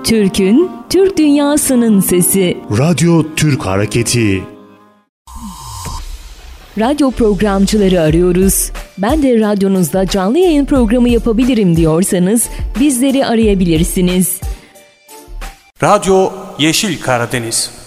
Türk'ün, Türk dünyasının sesi. Radyo Türk Hareketi. Radyo programcıları arıyoruz. Ben de radyonuzda canlı yayın programı yapabilirim diyorsanız bizleri arayabilirsiniz. Radyo Yeşil Karadeniz.